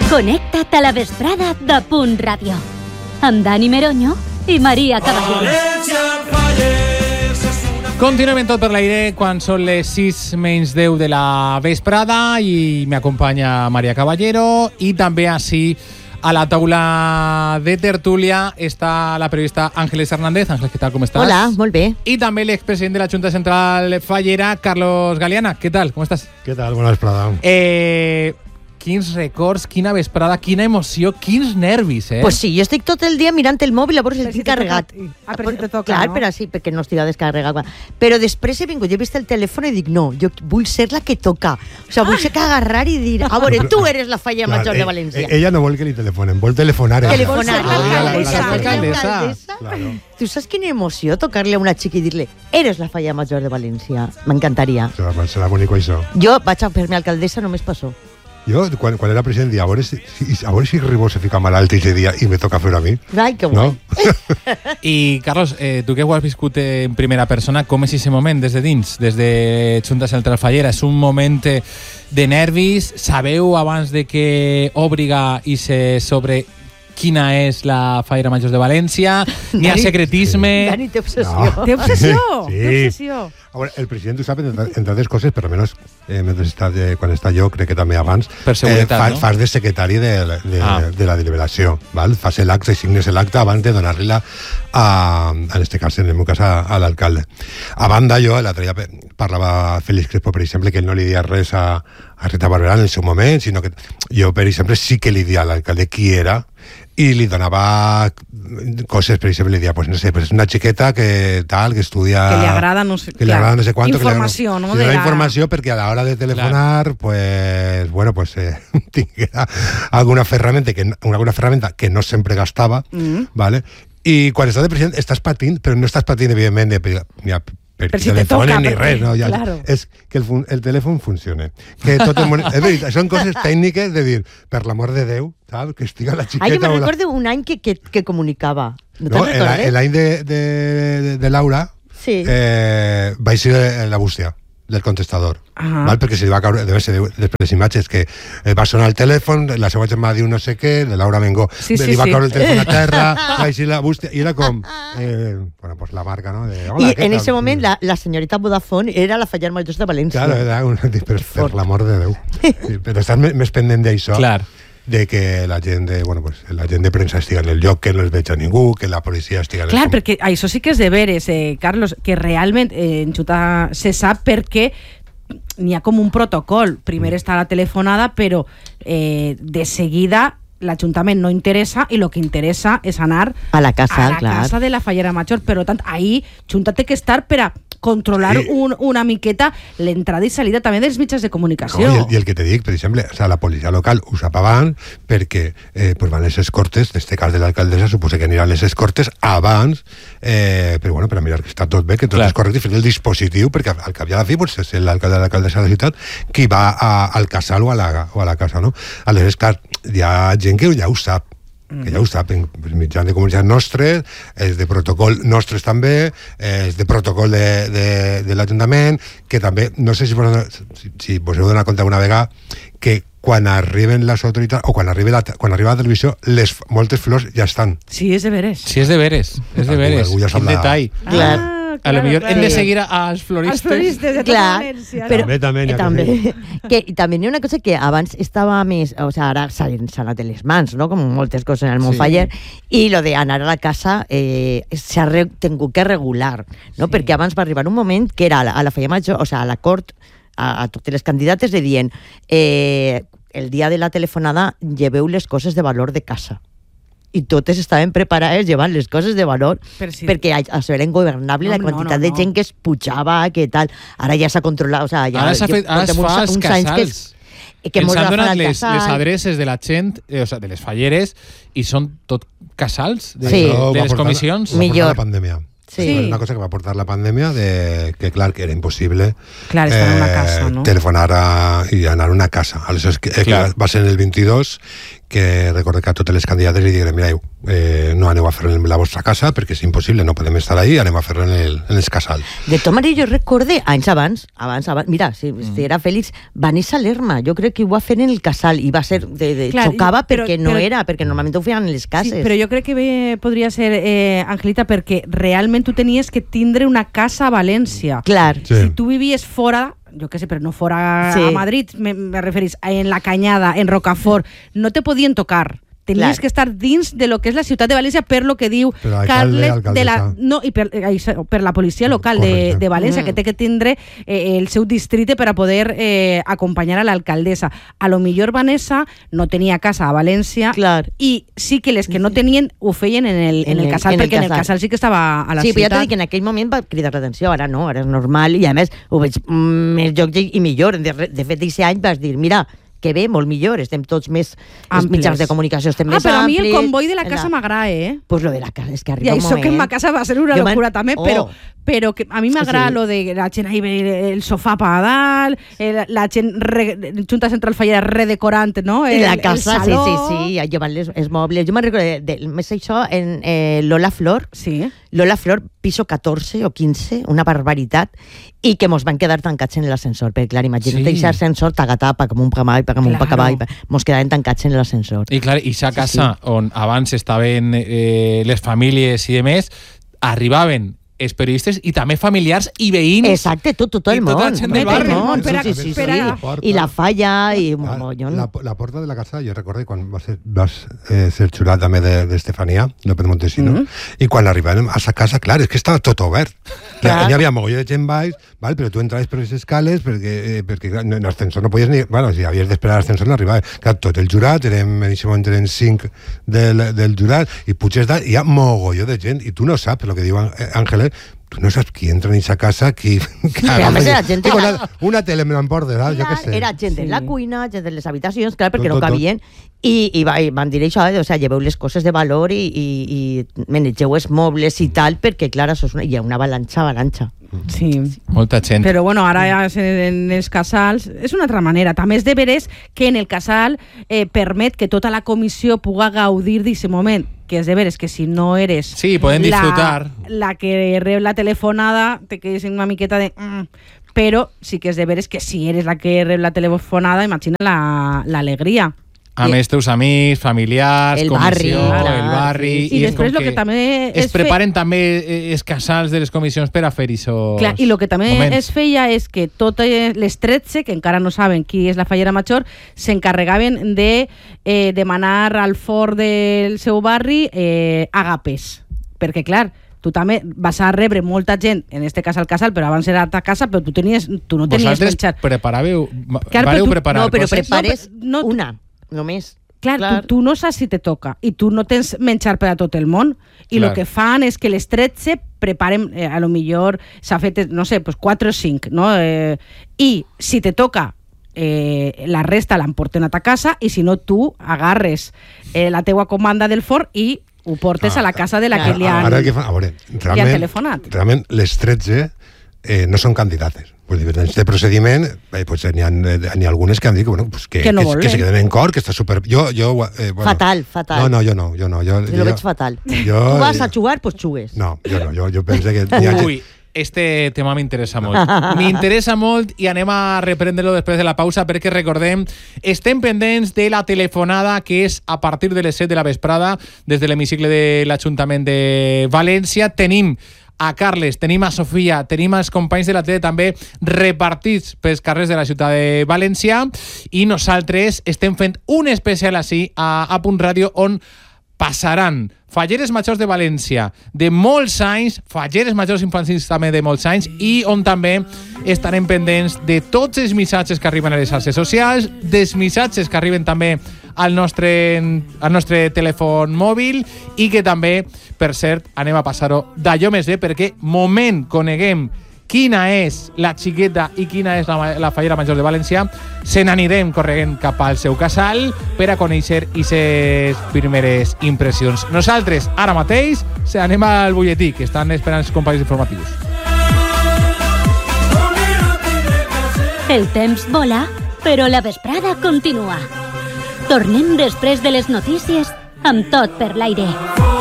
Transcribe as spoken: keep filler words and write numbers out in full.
Connecta't a la vesprada de Punt Ràdio. Amb Dani Meroño i Maria Caballero. Continuem en Tot per l'aire quan són les sis menys deu de la vesprada i m'acompanya Maria Caballero i també així a la taula de tertúlia està la periodista Ángeles Hernández. Ángeles, què tal, com estàs? Hola, molt bé. I també l'expresident de la Junta Central Fallera, Carlos Galeana. Què tal, com estàs? Què tal, bona vesprada. Eh... Quins records, quina vesprada, quina emoció, quins nervis, eh? Pues sí, jo estic tot el dia mirant el mòbil a veure si el tinc carregat. Ah, però si te toca, Clar, no? però sí, perquè no estic descarregat. Però després he vingut, jo he vist el telèfon i dic, no, jo vull ser la que toca. O sigui, vull ser que agarrar i dir, a veure, tu eres la falla Clar, major eh, de València. eh, Ella no vol que li telefonen, vol telefonar. ella. Telefonar. Vol ser l'alcaldessa. Ah, l'alcaldessa. l'alcaldessa. Claro. Tu saps quina emoció tocar-li a una xica i dir-li, eres la falla major de València? M'encantaria. Serà, serà bonic això. Jo vaig a fer-me alcaldessa només per això. Jo, quan, quan era president, dia, a veure si, si, a veure si Ribó se fica malalt aquest dia i me toca fer-ho a mi. Ai, que No? guai. I, Carlos, eh, tu que ho has viscut en primera persona, com és aquest moment des de dins, des de Junta Central Fallera? És un moment eh, de nervis? Sabeu abans de que obriga i se sobre quina és la Fallera Major de València? N'hi ha Dani- secretisme? Dani, té obsessió. No. Té obsessió, Sí. té obsessió. A veure, el president ho sap, entre, entre altres coses, però almenys eh, mentre està de, quan està jo, crec que també abans, Per seguretat, fa, no? fas de secretari de, de, Ah. de la deliberació. Val? Fas l'acte, signes l'acte abans de donar-li-la a, en este cas, en el meu cas, a, a l'alcalde. A banda, jo, l'altre dia parlava Félix Crespo, per exemple, que ell no li dia res a, a Rita Barberà en el seu moment, sinó que jo, per exemple, sí que li dia a l'alcalde qui era i li donava coses, per exemple, li dia, pues, no sé, pues una xiqueta que tal, que estudia... Que li agrada no sé... que le agrada no sé cuánto. Informació, que le, no? Le De da la- informació perquè a la hora de telefonar, pues, bueno, pues, eh, tinguera alguna ferramenta que, alguna ferramenta que no sempre gastava, Mm. ¿vale? I quan estàs de president estàs patint, però no estàs patint, evidentment, de, ni a per Per si te telefonen toca, ni perquè- res, no? Ja, claro. És que el, fun, el telèfon funcione. Que tot el món, és veritat, són coses tècniques de dir, per l'amor de Déu, tal, que estiga la xiqueta... Ai, jo me o la- recordo un any que, que, que comunicava. No te'n No, el- recordes? l'any de, de, de, de Laura Sí. eh, vaig ser en la bústia del contestador, Ah. val? Perquè se li va caure, deve ser després les imatges, que eh, va sonar el telèfon, la seva germana diu no sé què, de Laura Mengó, Sí, sí, li va sí. caure el telèfon a terra, vaig ser la bústia, i era com, eh, bueno, pues la marca, no? De, I què en tal? ese moment la, la senyorita Vodafone era la falla major de València. Claro, era un, per, per l'amor de Déu. Sí, però estàs més, més pendent d'això, Clar. de que la gent de, bueno, pues, la gent de premsa estiga en el lloc, que no es veig a ningú, que la policia estiga en el... Clar, perquè això sí que és de veres, eh, Carlos, que realment eh, en Junta se sap perquè n'hi ha com un protocol. Primer està la telefonada, però eh, de seguida l'Ajuntament no interessa i el que interessa és anar A la casa, a la clar. casa de la Fallera Major. Per tant, ahí Junta té que estar per a controlar Sí. un, una miqueta l'entrada i salida també dels mitjans de comunicació. No, i, el, I el que te dic, per exemple, o sea, la policia local ho sap abans perquè eh, pues van les escortes, en este cas de l'alcaldessa, suposa que aniran les escortes abans, eh, però bueno, per a mirar que està tot bé, que tot Clar. és correcte, i fer el dispositiu, perquè al cap i a la fi pues, és l'alcalde de l'alcaldessa de la ciutat qui va a, al casal o a, la, o a la casa, no? Aleshores, clar, hi ha gent que ja ho sap, que ja ho sap, en mitjans de comunitat nostres, és de protocol nostres també, és de protocol de, de, de l'Ajuntament, que també, no sé si, si, si vos heu donat compte alguna vegada, que quan arriben les autoritats, o quan arriba la, quan arriba la televisió, les, moltes flors ja estan. Sí, és de veres. Sí, és de veres, és de Algú- veres. algú ja Quin sap la- detall. Clar. Ah, A lo millor hem de Sí. seguir als floristes. Els floristes de tota Clar, València. però També, també, eh, ja que també, sí. que, i també n'hi ha una cosa que abans estava més, o sigui, ara s'ha s'ha anat de les mans, no? Com moltes coses en el món Sí. faller, i lo de anar a la casa eh, s'ha re- tingut que regular, no? Sí. Perquè abans va arribar un moment que era a la, a la Falla Major, o sigui, a la cort, a, a totes les candidates li dient eh, el dia de la telefonada lleveu les coses de valor de casa. I totes estaven preparades llevant les coses de valor Per si- perquè a- això era ingovernable No, la no, quantitat no, de no. gent que es pujava, que tal. Ara ja s'ha controlat, o sigui, ja, Ara s'ha jo fet, ara es portem fa uns- els uns anys que casals. es- que Ens mos han agafen donat al les, casal. les adreces de la gent, eh, o sea, de les falleres, i són tot casals de, Sí. de, Això de va les portar- comissions. va portar Millor. la pandèmia. Sí. És una cosa que va aportar la pandèmia, de, que clar, que era impossible Clar, estar en una casa, no? telefonar a, i anar a una casa. Aleshores, que, eh, Clar. que va ser en el vint-i-dos que recordé que a totes les candidates li digueren, mireu, eh, no aneu a fer-ho en la vostra casa perquè és impossible, no podem estar ahí, anem a fer-ho en, el, en els casals. De tot manera, jo recorde, anys abans, abans, abans mira, si, mm. si era Félix, va néixer a l'Erma, jo crec que ho va fer en el casal, i va ser, de, de, Clar, xocava i, però, perquè no però, era, perquè normalment ho feien en les cases. Sí, però jo crec que bé, podria ser, eh, Angelita, perquè realment tu tenies que tindre una casa a València. Clar. Sí. Si tu vivies fora, jo què sé, però no fora sí. a Madrid, me, me referís, en la Canyada, en Rocafort, no te podien tocar. Tenies Clar. que estar dins de lo que és la ciutat de València per lo que diu Carles de la, no, i per, per la policia local de, de València, mm. que té que tindre eh, el seu districte per a poder eh, acompanyar a l'alcaldessa. A lo millor Vanessa no tenia casa a València Clar. i sí que les que no tenien ho feien en el, en el, el casal, en perquè el casal. en el casal sí que estava a la sí, ciutat. Sí, però ja t'he dit que en aquell moment va cridar l'atenció, ara no, ara és normal, i a més ho veig mm, més lloc i millor. De, de fet, d'aquest any vas dir, mira, que bé, molt millor, estem tots més els mitjans de comunicació, estem ah, més però amplis. A mi el comboi de la casa la... m'agrada, eh? Pues lo de la casa, és que arriba un moment. I això que en ma casa va ser una jo locura també, oh. però, però que a mi m'agrada sí. lo de la gent ahí, el sofà per a dalt, el, la gent, re, Junta Central Fallera redecorant, no? El, la casa, el saló. sí, sí, sí, llevant les, els mobles. Jo me'n recordo, de, més això, en eh, Lola Flor, sí. Lola Flor, piso catorze o quinze, una barbaritat, i que mos van quedar tancats en l'ascensor, perquè clar, imagina't sí. aquest ascensor tagatapa, com un pacavall, com un pacavall, mos quedaven tancats en l'ascensor. I clar, i sa casa sí, sí. on abans estaven eh, les famílies i demés, arribaven els periodistes i també familiars i veïns. Exacte, tot, tot el món. I tota la gent del barri. Món, sí, sí, sí, sí. Porta, I la falla, i un mogollon. La, la porta de la casa, jo recordo quan vas ser, vas, eh, ser jurat també d'Estefania, de, López Montesino, mm -hmm. i quan arribàvem a sa casa, clar, és que estava tot obert. Clar. Hi havia mogolló de gent baix, val, però tu entraves per les escales perquè, eh, perquè clar, en l'ascensor no podies ni... Bueno, si havies d'esperar l'ascensor no arribava. Clar, tot el jurat, érem, en aquest moment eren cinc del, del jurat, i puges dalt, hi ha mogolló de gent, i tu no saps, el que diu Àngel, tu no saps qui entra en aquesta casa, qui... Sí, a més era gent... Una, una tele me l'emporta, jo què sé. Era gent sí. en la cuina, gent en les habitacions, clar, perquè tot, no cabien, i, i, va, i van dir això, o sea, lleveu les coses de valor i, i, i manegeu els mobles i tal, perquè, clar, això és una, hi ha una avalanxa, avalanxa. Sí. Molta gent. Però bueno, ara ja en els casals és una altra manera. També és de veres que en el casal eh, permet que tota la comissió puga gaudir d'aquest moment, que és de veres que si no eres sí, poden disfrutar. La, la que rep la telefonada te quedes una miqueta de... Mm, però sí que és de veres que si eres la que rep la telefonada, imagina l'alegria. La, a I, més, teus amics, familiars, el comissió, barri, el barri... Sí, sí. I, I després el que, que també es preparen fe... també els casals de les comissions per a fer això. Clar, i el que també moments. es feia és que totes les tretze, que encara no saben qui és la fallera major, s'encarregaven de eh, demanar al fort del seu barri eh, agapes. Perquè, clar, tu també vas a rebre molta gent, en este cas al casal, però abans era a ta casa, però tu, tenies, tu no tenies Vosaltres menjat. preparàveu, clar, vareu tu, preparar no, però coses? prepares no, no, una, només. Clar, clar. Tu, tu no saps si te toca i tu no tens menjar per a tot el món i el que fan és que les tretze preparen, eh, a lo millor s'ha fet, no sé, pues quatre o cinc, no? Eh, i si te toca eh, la resta l'emporten a ta casa i si no tu agarres eh, la teua comanda del forn i ho portes ah, a la casa de la que li han, ara que fa, a veure, li han telefonat. Realment les tretze eh, no són candidates. Pues, en este procediment eh, pues, n'hi ha, n'hi ha algunes que han dit que, bueno, pues, que, que, no que, que se queden en cor, que està super... Jo, jo, eh, bueno, fatal, fatal. No, no, jo no. Jo, no, jo, jo lo veig fatal. Jo, tu vas a jugar, pues jugues. No, jo no. Jo, jo penso que... Ui, este tema m'interessa molt. M'interessa molt i anem a reprendre-lo després de la pausa perquè recordem, estem pendents de la telefonada que és a partir de les set de la vesprada des de l'hemicicle de l'Ajuntament de València. Tenim a Carles, tenim a Sofia, tenim els companys de la tele també repartits pels carrers de la ciutat de València i nosaltres estem fent un especial així a, a Punt Ràdio on passaran falleres majors de València de molts anys, falleres majors infantils també de molts anys i on també estarem pendents de tots els missatges que arriben a les xarxes socials, dels missatges que arriben també al nostre, al nostre telèfon mòbil i que també, per cert, anem a passar-ho d'allò més bé perquè moment coneguem quina és la xiqueta i quina és la, la fallera major de València, se n'anirem corregent cap al seu casal per a conèixer aquestes primeres impressions. Nosaltres, ara mateix, anem al butlletí, que estan esperant els companys informatius. El temps vola, però la vesprada continua. Tornem després de les notícies amb Tot per l'aire.